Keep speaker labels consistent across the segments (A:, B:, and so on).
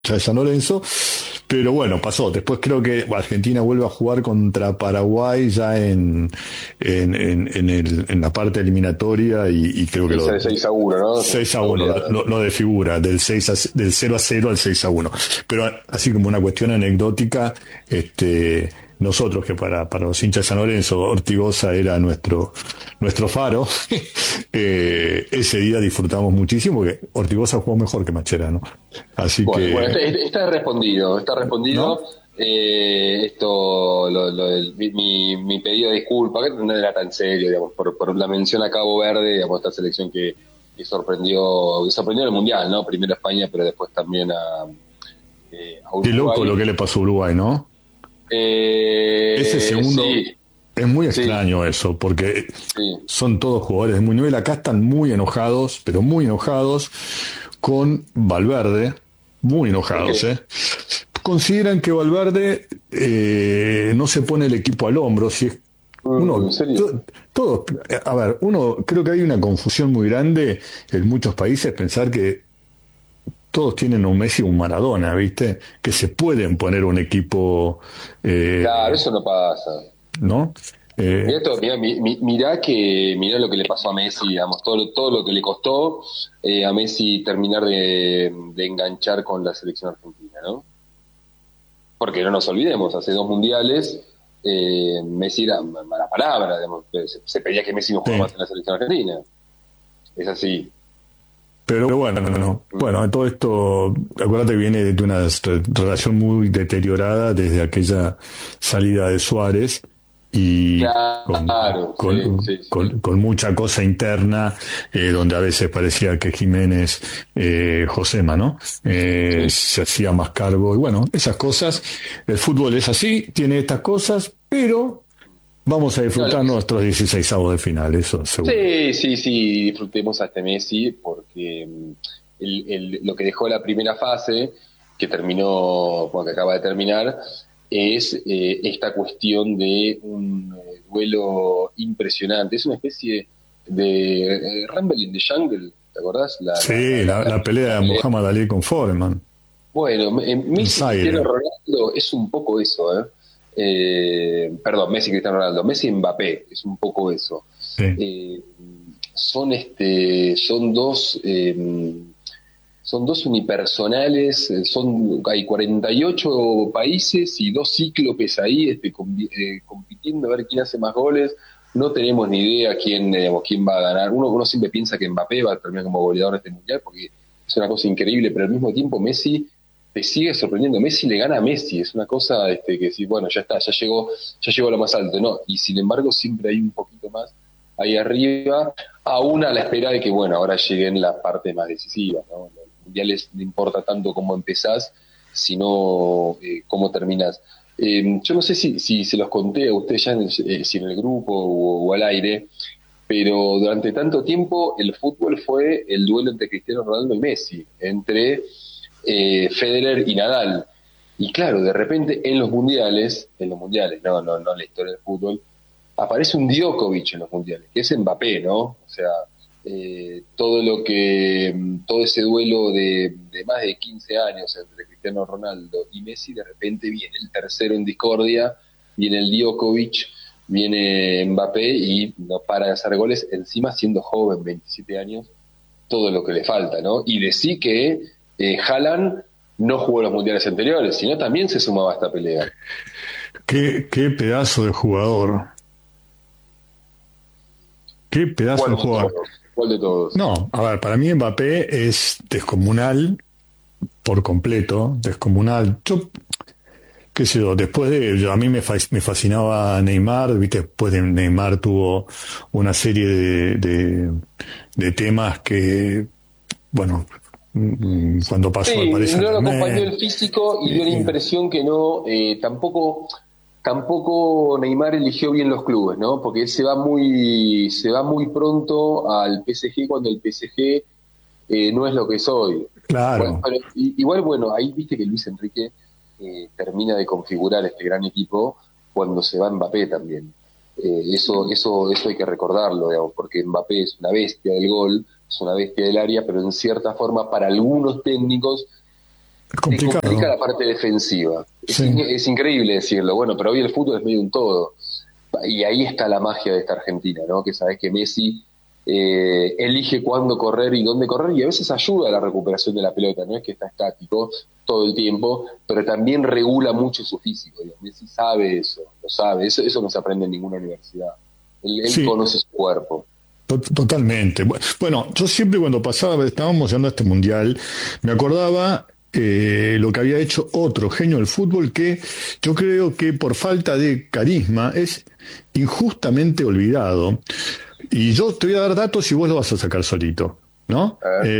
A: de San Lorenzo, pero bueno, pasó. Después creo que Argentina vuelve a jugar contra Paraguay ya en la parte eliminatoria y creo que
B: Y sale 6-1, ¿no?
A: 6 a
B: Una
A: 1
B: goleada.
A: lo de figura, del 0-0 al 6-1. Pero así como una cuestión anecdótica, nosotros que para los hinchas de San Lorenzo, Ortigoza era nuestro faro, ese día disfrutamos muchísimo porque Ortigoza jugó mejor que Macherano. Así
B: Bueno,
A: que,
B: está respondido, está
A: ¿no?
B: respondido. Mi pedido de disculpa, que no era tan serio, digamos, por la mención a Cabo Verde, digamos, esta selección que sorprendió en el Mundial, ¿no? Primero a España, pero después también a
A: Qué loco lo
B: Uruguay.
A: que le pasó a Uruguay, ¿no? Ese segundo
B: Sí,
A: es muy
B: sí,
A: extraño eso, porque
B: sí.
A: son todos jugadores de muy nivel. Acá están muy enojados, pero muy enojados con Valverde, muy
B: ¿Por
A: enojados,
B: qué?
A: ¿eh? Consideran que Valverde no se pone el equipo al hombro, si es
B: ¿En
A: uno,
B: serio?
A: todo, a ver, uno, creo que hay una confusión muy grande en muchos países pensar que todos tienen un Messi y un Maradona, ¿viste? Que se pueden poner un equipo,
B: Claro,
A: eh,
B: eso no pasa.
A: ¿no?
B: Mirá,
A: Eh,
B: esto, mirá lo que le pasó a Messi, digamos, todo lo que le costó a Messi terminar de enganchar con la selección argentina, ¿no? Porque no nos olvidemos, hace 2 mundiales Messi era mala palabra, digamos, se pedía que Messi no jugaba
A: sí,
B: más en la selección argentina. Es así.
A: pero bueno, no. Bueno, todo esto, acuérdate que viene de una relación muy deteriorada desde aquella salida de Suárez y
B: Claro, sí, sí, sí.
A: con mucha cosa interna, donde a veces parecía que Jiménez, Josema, ¿no?
B: Sí.
A: Se hacía más cargo. Y bueno, esas cosas, el fútbol es así, tiene estas cosas, pero vamos a
B: No,
A: disfrutar nuestros 16avos de final, eso seguro.
B: sí, sí, sí, disfrutemos a este Messi porque lo que dejó la primera fase, que terminó, bueno, que acaba de terminar, es esta cuestión de un duelo impresionante. Es una especie de Rumble in the Jungle, ¿te acordás?
A: Sí, la pelea
B: La
A: de
B: pelea.
A: Muhammad Ali con Foreman,
B: Bueno,
A: en
B: Messi Cristiano
A: Zaire.
B: Ronaldo es un poco eso, ¿eh? Perdón, Messi Cristiano Ronaldo, Messi Mbappé es un poco eso.
A: Sí.
B: Eh, son dos unipersonales, hay 48 países y dos cíclopes ahí compitiendo a ver quién hace más goles. No tenemos ni idea quién va a ganar. Uno siempre piensa que Mbappé va a terminar como goleador de este mundial porque es una cosa increíble, pero al mismo tiempo Messi te sigue sorprendiendo. Messi le gana a Messi, es una cosa que sí, bueno, ya está, ya llegó a lo más alto, ¿no? Y sin embargo siempre hay un poquito más ahí arriba, aún a la espera de que, bueno, ahora lleguen las partes más decisivas, ¿no? Los mundiales no importa tanto cómo empezás, sino cómo terminás. Yo no sé si se los conté a ustedes ya si en el grupo o al aire, pero durante tanto tiempo el fútbol fue el duelo entre Cristiano Ronaldo y Messi, entre Federer y Nadal. Y claro, de repente en los mundiales, no en la historia del fútbol, aparece un Djokovic en los mundiales, que es Mbappé, ¿no? O sea, todo ese duelo de más de 15 años entre Cristiano Ronaldo y Messi, de repente viene el tercero en discordia, viene el Djokovic, viene Mbappé y no para de hacer goles, encima siendo joven, 27 años, todo lo que le falta, ¿no? Y decí que Haaland no jugó los mundiales anteriores, sino también se sumaba a esta pelea.
A: Qué pedazo de jugador. Qué pedazo
B: ¿Cuál
A: de
B: de
A: jugador.
B: todos? ¿Cuál de todos?
A: No, a ver, para mí Mbappé es descomunal por completo, descomunal. Yo, qué sé yo, a mí me fascinaba Neymar, viste, después de Neymar tuvo una serie de temas que, bueno, cuando pasó al
B: Sí,
A: Paris Saint
B: no lo acompañó
A: Germain,
B: el físico y dio la
A: y,
B: impresión que no, tampoco Neymar eligió bien los clubes, ¿no? Porque él se va muy pronto al PSG cuando el PSG no es lo que es hoy.
A: claro,
B: Igual, bueno, ahí viste que Luis Enrique termina de configurar este gran equipo cuando se va Mbappé también. Eso hay que recordarlo, digamos, porque Mbappé es una bestia del gol, es una bestia del área, pero en cierta forma para algunos técnicos te complica
A: complicado.
B: la parte defensiva.
A: Sí,
B: Es increíble decirlo, bueno, pero hoy el fútbol es medio un todo. Y ahí está la magia de esta Argentina, ¿no? Que sabes que Messi elige cuándo correr y dónde correr y a veces ayuda a la recuperación de la pelota, no es que está estático todo el tiempo, pero también regula mucho su físico. Digo. Messi sabe eso, lo sabe, eso no se aprende en ninguna universidad. Él
A: sí,
B: conoce su cuerpo.
A: totalmente. Bueno, yo siempre cuando pasaba, estábamos yendo a este mundial, me acordaba lo que había hecho otro genio del fútbol que yo creo que por falta de carisma es injustamente olvidado. Y yo te voy a dar datos y vos lo vas a sacar solito, ¿no?
B: A ver,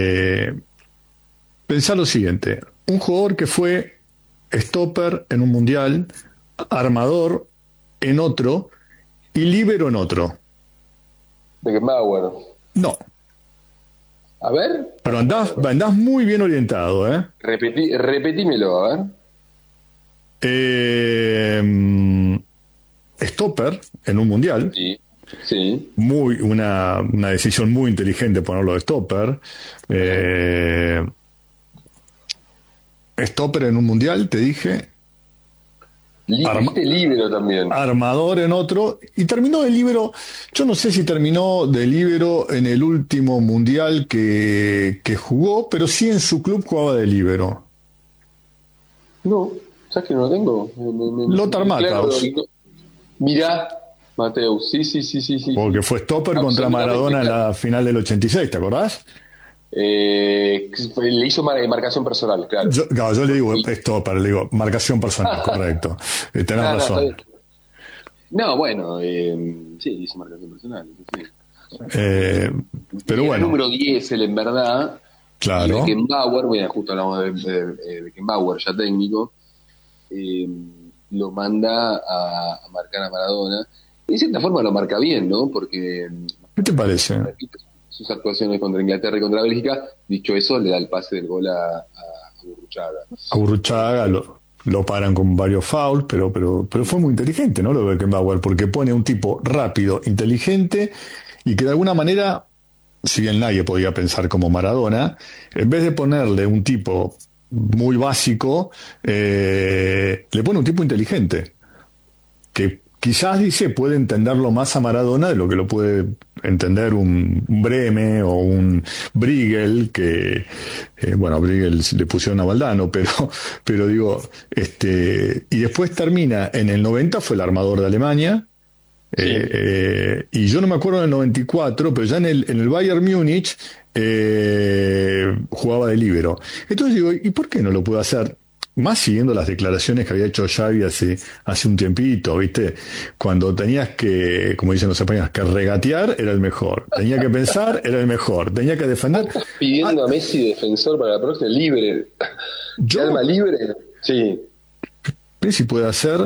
A: Pensá lo siguiente, un jugador que fue stopper en un mundial, armador en otro y líbero en otro.
B: Beckenbauer.
A: No,
B: A ver,
A: pero andás muy bien orientado, ¿eh?
B: repetímelo, a ver.
A: Eh, Stopper en un mundial,
B: Sí, sí.
A: una decisión muy inteligente ponerlo de stopper.
B: Ajá.
A: Eh, Stopper en un mundial, te dije, arma,
B: Dijiste libero también.
A: armador en otro, y terminó de líbero. Yo no sé si terminó de líbero en el último mundial que jugó, pero sí en su club jugaba de líbero.
B: No, ¿sabes que no lo tengo?
A: Lothar
B: Claro,
A: Matthaus,
B: mirá, Mateus, sí, sí, sí, sí, sí,
A: porque
B: sí.
A: fue stopper contra
B: Absolutamente,
A: Maradona en
B: claro.
A: la final del 86, ¿te acordás?
B: Le hizo marcación personal, claro.
A: Claro, yo le digo
B: Y-
A: stopper, le digo marcación personal, correcto. Tenés
B: no, no, está
A: razón.
B: bien. No, bueno, sí, hizo marcación personal, eso sí.
A: Eh, pero
B: Era el
A: bueno,
B: número 10 él en verdad, y
A: claro.
B: Beckenbauer, bueno, justo hablamos de Beckenbauer, ya técnico, eh, lo manda a marcar a Maradona. Y de cierta forma lo marca bien, ¿no? Porque
A: ¿Qué te parece?
B: repite sus actuaciones contra Inglaterra y contra Bélgica. Dicho eso, le da el pase del gol a Burruchaga.
A: A Burruchaga lo paran con varios fouls, pero fue muy inteligente, ¿no? Lo de Beckenbauer, porque pone un tipo rápido, inteligente y que de alguna manera, si bien nadie podía pensar como Maradona, en vez de ponerle un tipo muy básico, le pone un tipo inteligente, que quizás dice puede entenderlo más a Maradona de lo que lo puede entender un Breme o un Briegel, que, bueno, a Briegel le pusieron a Valdano, pero digo, y después termina, en el 90 fue el armador de Alemania,
B: Sí.
A: y yo no me acuerdo en el 94, pero ya en el Bayern Múnich jugaba de líbero. Entonces digo, ¿y por qué no lo puedo hacer? Más siguiendo las declaraciones que había hecho Xavi hace un tiempito, ¿viste? Cuando tenías que, como dicen los españoles, que regatear era el mejor. Tenía que pensar, era el mejor. Tenía que defender.
B: ¿Estás
A: Ah,
B: pidiendo a Messi defensor para la próxima? Libre. ¿De alma
A: yo,
B: libre? Sí.
A: Messi puede hacer,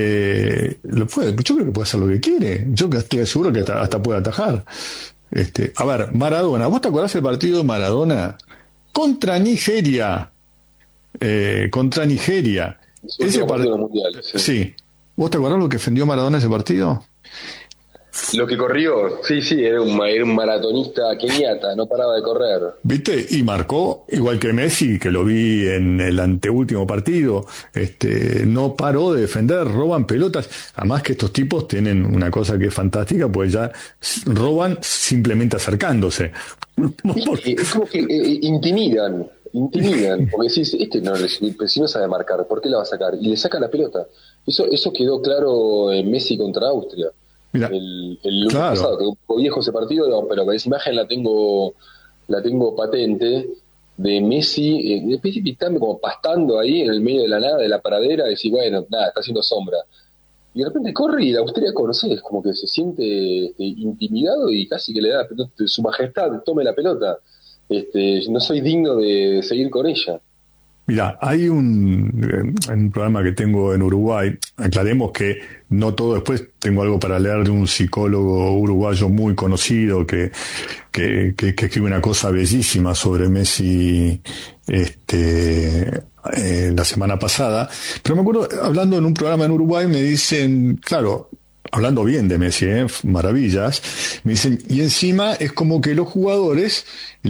A: yo creo que puede hacer lo que quiere. Yo que estoy seguro que hasta puede atajar. A ver, Maradona, ¿vos te acordás del partido de Maradona contra Nigeria? Contra Nigeria.
B: Su
A: Ese
B: último
A: par-
B: partido en los mundiales. Sí.
A: sí. ¿Vos te acordás lo que defendió Maradona ese partido?
B: Lo que corrió, sí, sí, era un maratonista keniata, no paraba de correr.
A: ¿Viste? Y marcó, igual que Messi, que lo vi en el anteúltimo partido, no paró de defender, roban pelotas. Además que estos tipos tienen una cosa que es fantástica, pues ya roban simplemente acercándose.
B: ¿Viste? Es como que intimidan, porque decís, pues, si no sabe marcar, ¿por qué la va a sacar? Y le saca la pelota. Eso quedó claro en Messi contra Austria.
A: Mira,
B: El lunes
A: claro,
B: pasado, quedó un poco viejo ese partido, digamos, pero esa imagen la tengo patente de Messi, pintando como pastando ahí en el medio de la nada, de la pradera, y decís, bueno, nada, está haciendo sombra. Y de repente corre y el austríaco, no sé, es como que se siente intimidado y casi que le da, su majestad, tome la pelota. No soy digno de seguir con ella.
A: mira, hay un programa que tengo en Uruguay, aclaremos que no todo, después tengo algo para leer de un psicólogo uruguayo muy conocido que escribe una cosa bellísima sobre Messi la semana pasada, pero me acuerdo, hablando en un programa en Uruguay, me dicen, claro, hablando bien de Messi, maravillas, me dicen, y encima es como que los jugadores,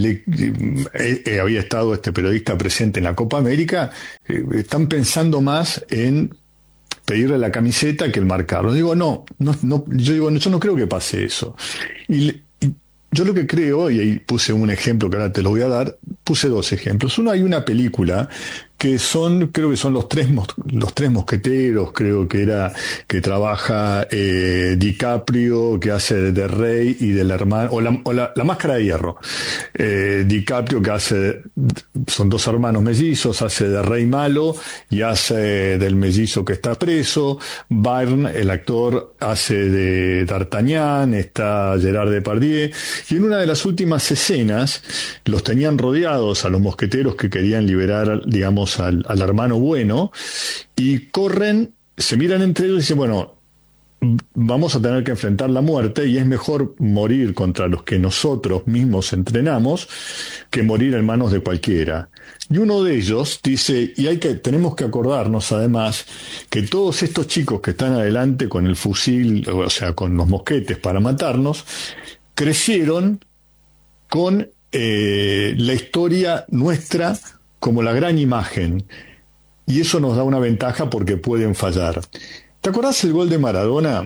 A: había estado este periodista presente en la Copa América, están pensando más en pedirle la camiseta que el marcarlo. Digo, yo digo, yo no creo que pase eso. Y yo lo que creo, y ahí puse un ejemplo que ahora te lo voy a dar, puse dos ejemplos. Uno, hay una película creo que son los tres mosqueteros, creo que trabaja DiCaprio, que hace de rey y del hermano, la máscara de hierro. DiCaprio son dos hermanos mellizos, hace de rey malo y hace del mellizo que está preso. Byrne, el actor, hace de D'Artagnan, está Gerard Depardieu, y en una de las últimas escenas los tenían rodeados a los mosqueteros que querían liberar, digamos, al hermano bueno, y corren, se miran entre ellos y dicen, bueno, vamos a tener que enfrentar la muerte y es mejor morir contra los que nosotros mismos entrenamos que morir en manos de cualquiera. Y uno de ellos dice, tenemos que acordarnos además que todos estos chicos que están adelante con el fusil, o sea, con los mosquetes para matarnos, crecieron con la historia nuestra como la gran imagen, y eso nos da una ventaja porque pueden fallar. ¿Te acordás el gol de Maradona?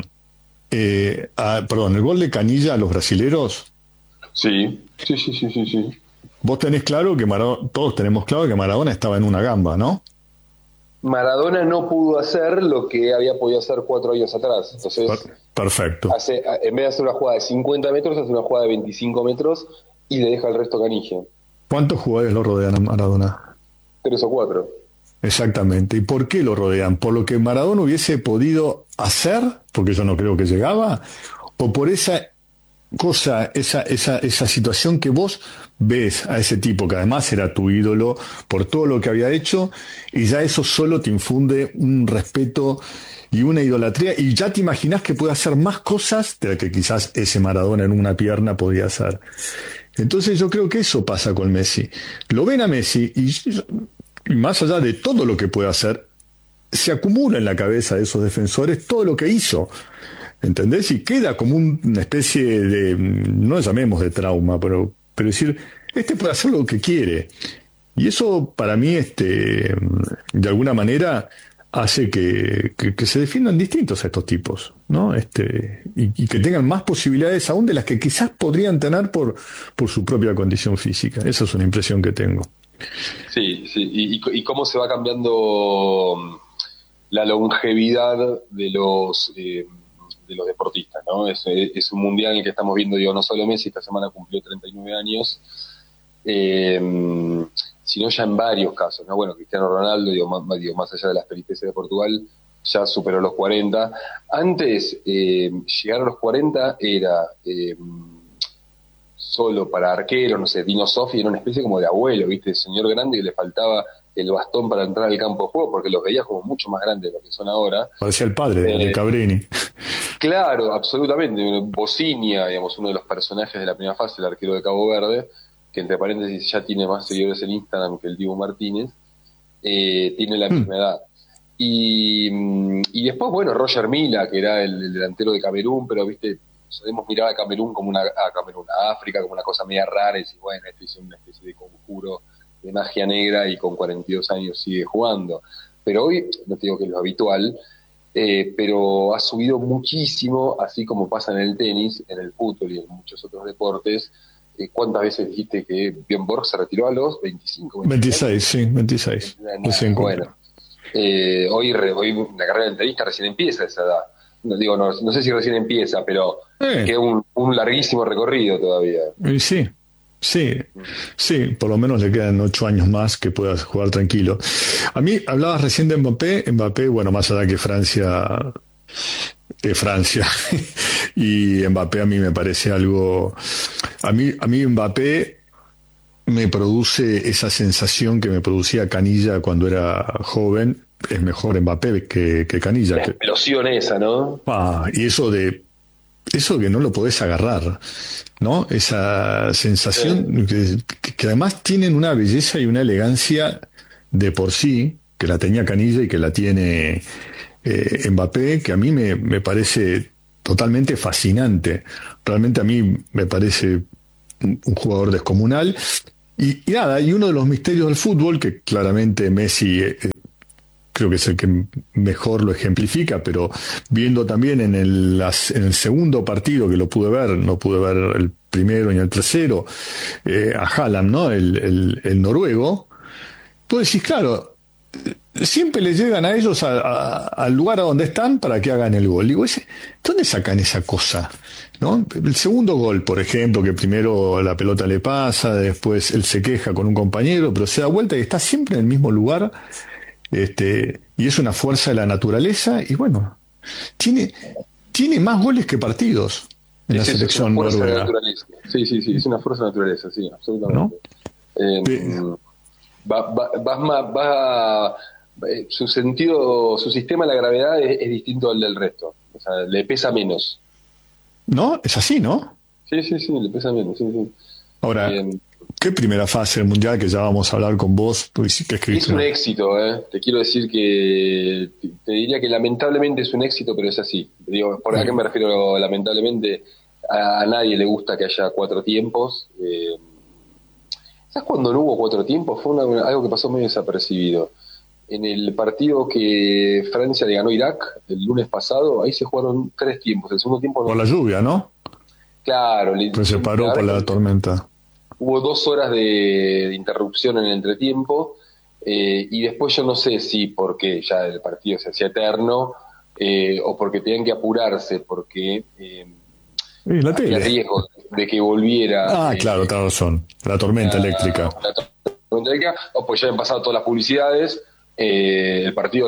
A: El gol de Canilla a los brasileros.
B: Sí.
A: Vos tenés claro que todos tenemos claro que Maradona estaba en una gamba, ¿no?
B: Maradona no pudo hacer lo que había podido hacer 4 años atrás. Entonces,
A: perfecto.
B: En vez de hacer una jugada de 50 metros, hace una jugada de 25 metros y le deja el resto a Canilla.
A: ¿Cuántos jugadores lo rodean a Maradona?
B: 3 o 4.
A: Exactamente. ¿Y por qué lo rodean? ¿Por lo que Maradona hubiese podido hacer? Porque yo no creo que llegaba. ¿O por esa cosa, esa situación que vos ves a ese tipo, que además era tu ídolo por todo lo que había hecho, y ya eso solo te infunde un respeto y una idolatría, y ya te imaginás que puede hacer más cosas de las que quizás ese Maradona en una pierna podía hacer? Entonces yo creo que eso pasa con Messi. Lo ven a Messi y más allá de todo lo que puede hacer, se acumula en la cabeza de esos defensores todo lo que hizo. ¿Entendés? Y queda como una especie de, no llamemos de trauma, pero decir, puede hacer lo que quiere. Y eso para mí, de alguna manera, hace que se defiendan distintos a estos tipos, ¿no? Y que tengan más posibilidades aún de las que quizás podrían tener por su propia condición física. Esa es una impresión que tengo.
B: Sí. Y cómo se va cambiando la longevidad de los deportistas, ¿no? Es un mundial en el que estamos viendo, no solo Messi, esta semana cumplió 39 años, sino ya en varios casos, ¿no? Bueno, Cristiano Ronaldo, más allá de las peripecias de Portugal, ya superó los 40. Antes, llegar a los 40 era solo para arqueros, no sé, Dino Soffi era una especie como de abuelo, ¿viste? Señor grande que le faltaba el bastón para entrar al campo de juego, porque los veías como mucho más grandes de lo que son ahora.
A: Parecía el padre de Cabrini.
B: Claro, absolutamente. Bocinia, digamos, uno de los personajes de la primera fase, el arquero de Cabo Verde, que entre paréntesis ya tiene más seguidores en Instagram que el Dibu Martínez, tiene la misma edad. Y después, bueno, Roger Mila, que era el delantero de Camerún, pero, viste, solemos mirar a Camerún a África como una cosa media rara, y decir, bueno, esto es una especie de conjuro de magia negra y con 42 años sigue jugando. Pero hoy, no te digo que es lo habitual, pero ha subido muchísimo, así como pasa en el tenis, en el fútbol y en muchos otros deportes. ¿Cuántas veces dijiste que Björn Borg se retiró a los 25?
A: 26, sí, 26.
B: Bueno, hoy la carrera del tenista recién empieza a esa edad. No sé si recién empieza, pero queda un larguísimo recorrido todavía.
A: Sí, por lo menos le quedan 8 años más que puedas jugar tranquilo. A mí, hablabas recién de Mbappé, bueno, más allá que Francia es Francia, y Mbappé a mí me parece algo... A mí Mbappé me produce esa sensación que me producía Canilla cuando era joven. Es mejor Mbappé que Canilla.
B: La explosión esa, ¿no?
A: Y eso que no lo podés agarrar, ¿no? Esa sensación que además tienen una belleza y una elegancia de por sí, que la tenía Canilla y que la tiene Mbappé, que a mí me parece totalmente fascinante. Realmente a mí me parece un jugador descomunal. Y nada, y uno de los misterios del fútbol, que claramente Messi creo que es el que mejor lo ejemplifica, pero viendo también en el segundo partido que lo pude ver, no pude ver el primero ni el tercero, a Haaland, ¿no? El noruego, tú decís, claro, siempre le llegan a ellos al lugar a donde están para que hagan el gol. Digo, ¿dónde sacan esa cosa? ¿No? El segundo gol, por ejemplo, que primero la pelota le pasa, después él se queja con un compañero, pero se da vuelta y está siempre en el mismo lugar, y es una fuerza de la naturaleza, y bueno, tiene, tiene más goles que partidos en la selección noruega.
B: Sí, sí, sí, es una fuerza de naturaleza, sí,
A: ¿No?
B: absolutamente. Eh, su sentido, su sistema de la gravedad es distinto al del resto. O sea, le pesa menos.
A: ¿No? Es así, ¿no?
B: Sí, sí, sí, le pesa menos. Sí, sí.
A: Ahora,
B: Eh,
A: ¿qué primera fase del Mundial que ya vamos a hablar con vos? Porque sí que
B: es
A: escribiste
B: un
A: una...
B: éxito, ¿eh? Te quiero decir que te diría que lamentablemente es un éxito, pero es así. Digo, ¿por a qué me refiero lamentablemente? A nadie le gusta que haya cuatro tiempos. ¿Sabes cuándo no hubo cuatro tiempos? Fue algo que pasó medio desapercibido. En el partido que Francia le ganó a Irak el lunes pasado, ahí se jugaron tres tiempos. El segundo tiempo
A: Por
B: no.
A: la lluvia, ¿no?
B: Claro,
A: Pues se paró por la tormenta.
B: hubo 2 horas de interrupción en el entretiempo, y después yo no sé si porque ya el partido se hacía eterno, o porque tenían que apurarse, porque
A: Y la
B: había
A: tele.
B: riesgo de que volviera
A: Ah, claro, tenés razón. La tormenta eléctrica.
B: una tormenta eléctrica, o pues ya habían pasado todas las publicidades. El partido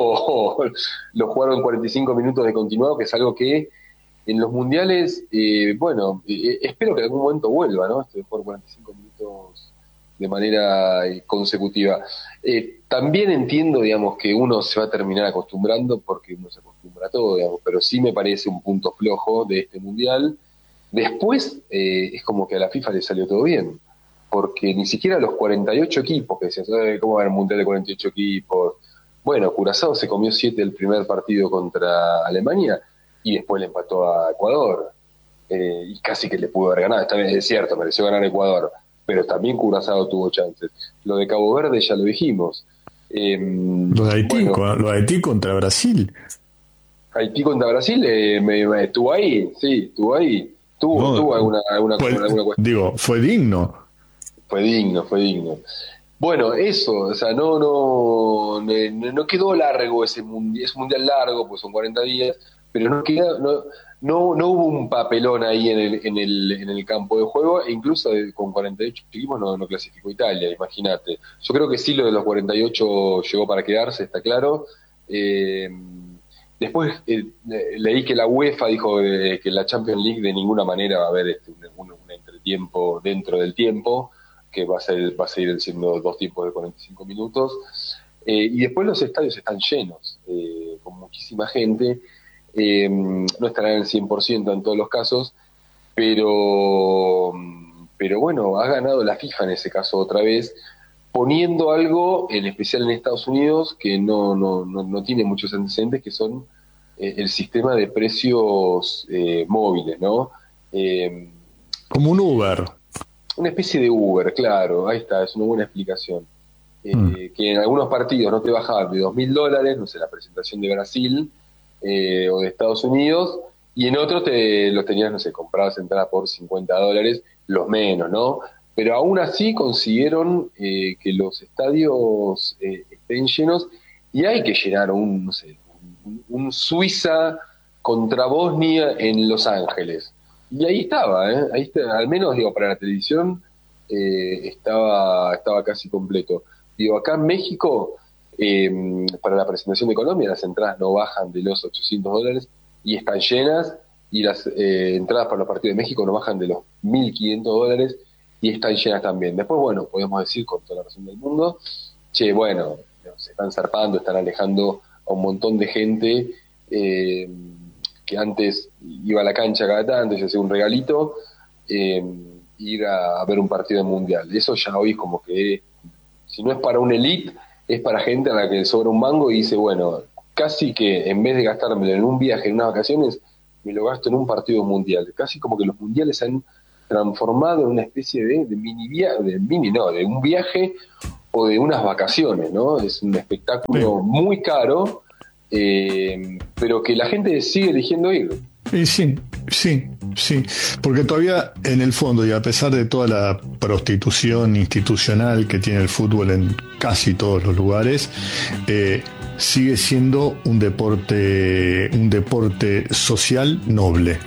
B: lo jugaron 45 minutos de continuado, que es algo que en los mundiales, bueno, espero que en algún momento vuelva, ¿no? Esto de jugar 45 minutos de manera consecutiva. También entiendo, digamos, que uno se va a terminar acostumbrando porque uno se acostumbra a todo, digamos, pero sí me parece un punto flojo de este mundial. Después, es como que a la FIFA le salió todo bien, porque ni siquiera los 48 equipos, que decían, ¿cómo va a haber un mundial de 48 equipos? Bueno, Curazao se comió 7 el primer partido contra Alemania y después le empató a Ecuador, y casi que le pudo haber ganado. Esta vez es cierto, mereció ganar Ecuador, pero también Curazao tuvo chances. Lo de Cabo Verde ya lo dijimos. Bueno,
A: Lo de Haití contra Brasil.
B: Haití contra Brasil, estuvo ahí, sí, estuvo ahí. Tuvo
A: No,
B: alguna cuestión.
A: digo, fue digno.
B: Fue digno, fue digno. Bueno, eso, o sea, no quedó largo ese mundial, es un mundial largo, pues son 40 días, pero no hubo un papelón ahí en el campo de juego, e incluso con 48 equipos no clasificó Italia, imagínate. Yo creo que sí, lo de los 48 llegó para quedarse, está claro. Después, leí que la UEFA dijo que la Champions League de ninguna manera va a haber un entretiempo dentro del tiempo, que va a seguir siendo dos tiempos de 45 minutos. Y después los estadios están llenos, con muchísima gente. No estarán en el 100% en todos los casos, pero, pero bueno, ha ganado la FIFA en ese caso otra vez, poniendo algo, en especial en Estados Unidos, que no tiene muchos antecedentes, que son el sistema de precios móviles, ¿no?
A: Como un Uber.
B: Una especie de Uber, claro, ahí está, es una buena explicación.
A: Mm.
B: Que en algunos partidos no te bajaban de $2.000, no sé, la presentación de Brasil, o de Estados Unidos, y en otros los tenías, no sé, comprabas entrada por $50, los menos, ¿no? Pero aún así consiguieron que los estadios estén llenos, y hay que llenar no sé, un Suiza contra Bosnia en Los Ángeles. Y ahí estaba, ¿eh? Ahí está, al menos digo, para la televisión, estaba casi completo. Digo, acá en México, para la presentación de Colombia, las entradas no bajan de los $800 y están llenas, y las entradas para los partidos de México no bajan de los $1.500 y están llenas también. Después, bueno, podemos decir con toda la razón del mundo, che, bueno, se están zarpando, están alejando a un montón de gente, que antes iba a la cancha cada tanto y se hacía un regalito, ir a ver un partido de mundial. Eso ya hoy como que, si no es para un elite, es para gente a la que le sobra un mango y dice, bueno, casi que en vez de gastármelo en un viaje, en unas vacaciones, me lo gasto en un partido mundial. Casi como que los mundiales se han transformado en una especie de de un viaje o de unas vacaciones, ¿no? Es un espectáculo muy caro, pero que la gente sigue eligiendo ir.
A: Y sí, porque todavía en el fondo, y a pesar de toda la prostitución institucional que tiene el fútbol en casi todos los lugares, sigue siendo un deporte social noble.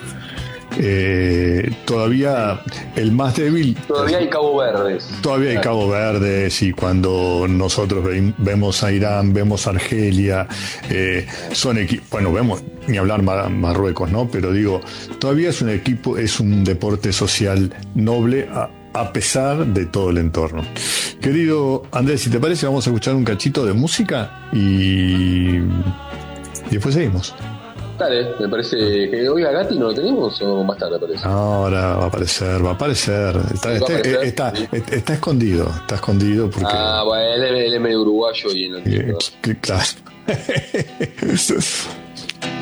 A: Todavía el más débil.
B: Todavía hay Cabo Verdes.
A: Todavía hay Cabo Verdes, y cuando nosotros vemos a Irán, vemos a Argelia, bueno, vemos ni hablar Marruecos, ¿no? Pero digo, todavía es un equipo, es un deporte social noble a pesar de todo el entorno. Querido Andrés, si te parece, vamos a escuchar un cachito de música y después seguimos.
B: Dale, me parece que hoy a Gatti no lo tenemos, o más tarde aparece.
A: Ahora va a aparecer. Está escondido porque...
B: Bueno, él es medio uruguayo y no entiendo.
A: Claro.